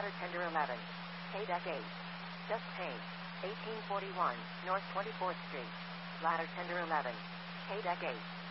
Ladder Tender 11. K-Deck 8. Just Payne. 1841, North 24th Street. Ladder Tender 11. K-Deck 8.